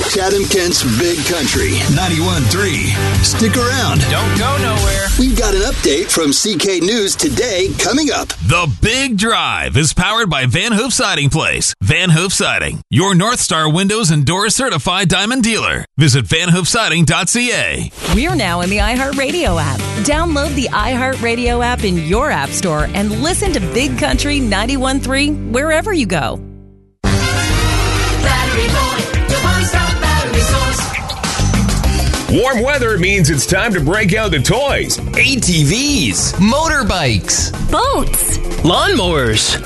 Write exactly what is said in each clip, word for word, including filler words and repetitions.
Chatham Kent's Big Country, ninety-one point three. Stick around. Don't go nowhere. We've got an update from C K News today coming up. The Big Drive is powered by Van Hoof Siding Place. Van Hoof Siding, your North Star Windows and Doors certified diamond dealer. Visit van hoof siding dot c a. We're now in the iHeartRadio app. Download the iHeartRadio app in your app store and listen to Big Country ninety-one point three wherever you go. Battery Boy, the one-stop battery source. Warm weather means it's time to break out the toys. A T Vs, motorbikes, boats, lawnmowers.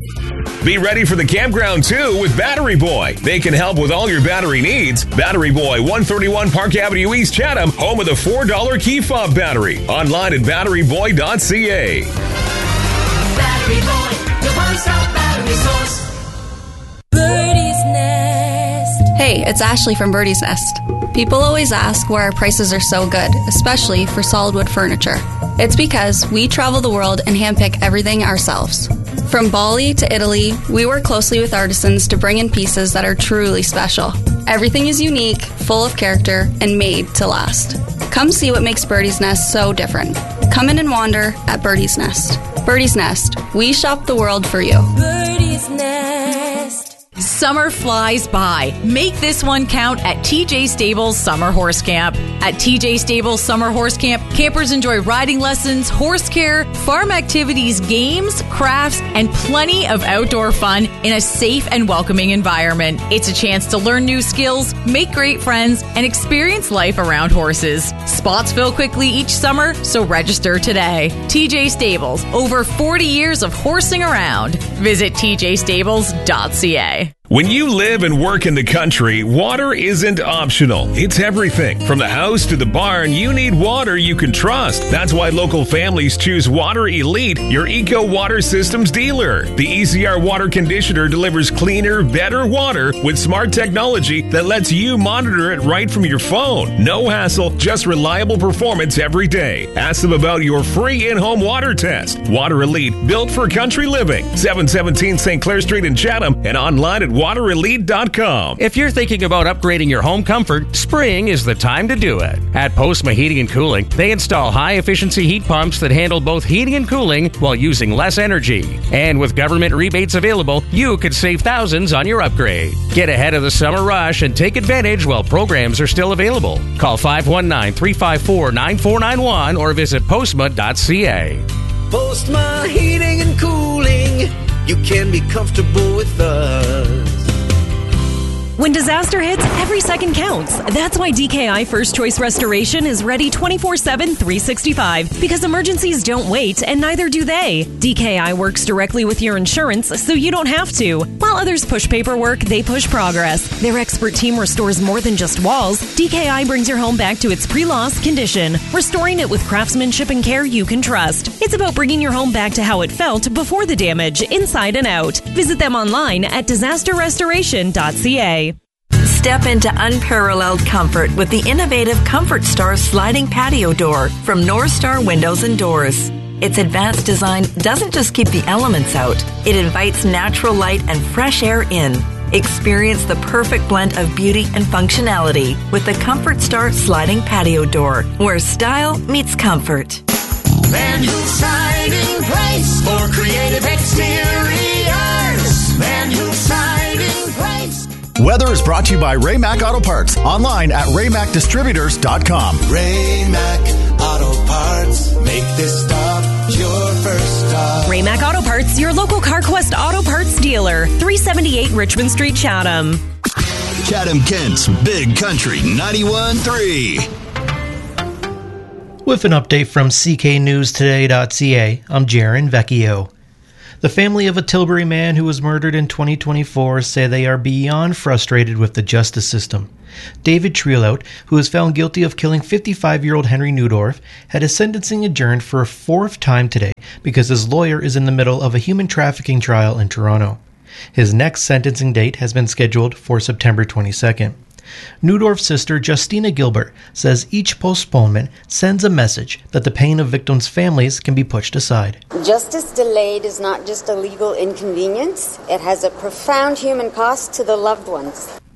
Be ready for the campground, too, with Battery Boy. They can help with all your battery needs. Battery Boy, one thirty-one Park Avenue East, Chatham, home of the four dollar key fob battery. Online at battery boy dot c a. Battery Boy, the one-stop battery source. Birdie's Nest. Hey, it's Ashley from Birdie's Nest. People always ask why our prices are so good, especially for solid wood furniture. It's because we travel the world and handpick everything ourselves. From Bali to Italy, we work closely with artisans to bring in pieces that are truly special. Everything is unique, full of character, and made to last. Come see what makes Birdie's Nest so different. Come in and wander at Birdie's Nest. Birdie's Nest, we shop the world for you. Birdie's Nest. Summer flies by. Make this one count at T J Stables Summer Horse Camp. At T J Stables Summer Horse Camp, campers enjoy riding lessons, horse care, farm activities, games, crafts, and plenty of outdoor fun in a safe and welcoming environment. It's a chance to learn new skills, make great friends, and experience life around horses. Spots fill quickly each summer, so register today. T J Stables, over forty years of horsing around. Visit t j stables dot c a. When you live and work in the country, water isn't optional. It's everything. From the house to the barn, you need water you can trust. That's why local families choose Water Elite, your Eco Water Systems dealer. The E C R water conditioner delivers cleaner, better water with smart technology that lets you monitor it right from your phone. No hassle, just reliable performance every day. Ask them about your free in-home water test. Water Elite, built for country living. seven seventeen Saint Clair Street in Chatham and online at water elite dot com. If you're thinking about upgrading your home comfort, spring is the time to do it. At Postma Heating and Cooling, they install high-efficiency heat pumps that handle both heating and cooling while using less energy. And with government rebates available, you could save thousands on your upgrade. Get ahead of the summer rush and take advantage while programs are still available. Call five one nine, three five four, nine four nine one or visit postma dot c a. Postma Heating and Cooling. You can be comfortable with us. When disaster hits, every second counts. That's why D K I First Choice Restoration is ready twenty-four seven, three sixty-five. Because emergencies don't wait, and neither do they. D K I works directly with your insurance, so you don't have to. While others push paperwork, they push progress. Their expert team restores more than just walls. D K I brings your home back to its pre-loss condition, restoring it with craftsmanship and care you can trust. It's about bringing your home back to how it felt before the damage, inside and out. Visit them online at disaster restoration dot c a. Step into unparalleled comfort with the innovative Comfort Star sliding patio door from North Star Windows and Doors. Its advanced design doesn't just keep the elements out, it invites natural light and fresh air in. Experience the perfect blend of beauty and functionality with the Comfort Star sliding patio door, where style meets comfort. Van Hoof Siding Place for creative exteriors. Van Hoof Siding Place. Weather is brought to you by Ray Mac Auto Parts. Online at ray mac distributors dot com. Ray Mac Auto Parts. Make this stop your first stop. Ray Mac Auto Parts, your local CarQuest Auto Parts dealer. three seventy-eight Richmond Street, Chatham. Chatham Kent's Big Country ninety-one point three. With an update from c k news today dot c a, I'm Jaron Vecchio. The family of a Tilbury man who was murdered in twenty twenty-four say they are beyond frustrated with the justice system. David Trelout, who was found guilty of killing fifty-five-year-old Henry Neudorf, had his sentencing adjourned for a fourth time today because his lawyer is in the middle of a human trafficking trial in Toronto. His next sentencing date has been scheduled for September twenty-second. Neudorf's sister, Justina Gilbert, says each postponement sends a message that the pain of victims' families can be pushed aside. Justice delayed is not just a legal inconvenience. It has a profound human cost to the loved ones.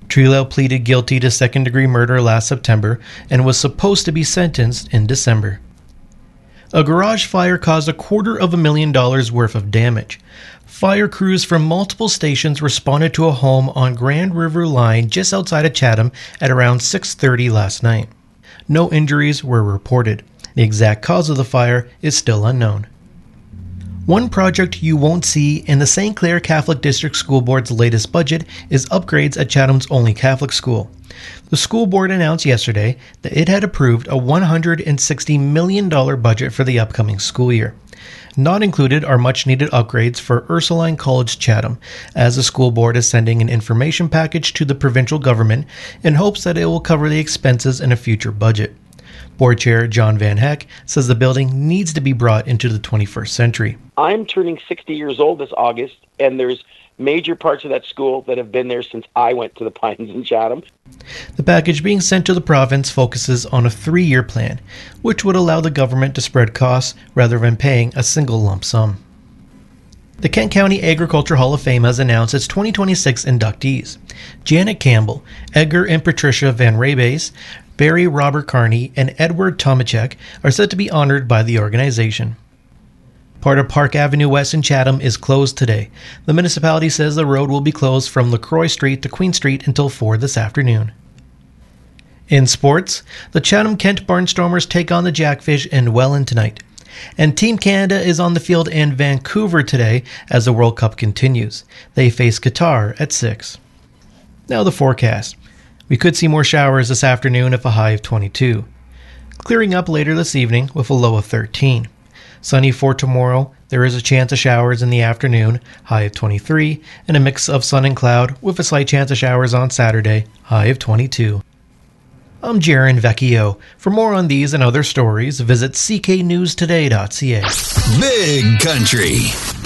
Trelao pleaded guilty to second-degree murder last September and was supposed to be sentenced in December. A garage fire caused a quarter of a million dollars worth of damage. Fire crews from multiple stations responded to a home on Grand River Line just outside of Chatham at around six thirty last night. No injuries were reported. The exact cause of the fire is still unknown. One project you won't see in the Saint Clair Catholic District School Board's latest budget is upgrades at Chatham's only Catholic school. The school board announced yesterday that it had approved a one hundred sixty million dollars budget for the upcoming school year. Not included are much-needed upgrades for Ursuline College Chatham, as the school board is sending an information package to the provincial government in hopes that it will cover the expenses in a future budget. Board Chair John Van Heck says the building needs to be brought into the twenty-first century. I'm turning sixty years old this August, and there's major parts of that school that have been there since I went to the Pines in Chatham. The package being sent to the province focuses on a three-year plan, which would allow the government to spread costs rather than paying a single lump sum. The Kent County Agriculture Hall of Fame has announced its twenty twenty-six inductees. Janet Campbell, Edgar and Patricia Van Raybase, Barry Robert Carney, and Edward Tomachek are set to be honored by the organization. Part of Park Avenue West in Chatham is closed today. The municipality says the road will be closed from LaCroix Street to Queen Street until four this afternoon. In sports, the Chatham-Kent Barnstormers take on the Jackfish in Welland tonight. And Team Canada is on the field in Vancouver today as the World Cup continues. They face Qatar at six. Now the forecast. We could see more showers this afternoon with a high of twenty-two. Clearing up later this evening with a low of thirteen. Sunny for tomorrow. There is a chance of showers in the afternoon, high of twenty-three, and a mix of sun and cloud with a slight chance of showers on Saturday, high of twenty-two. I'm Jaron Vecchio. For more on these and other stories, visit c k news today dot c a. Big Country.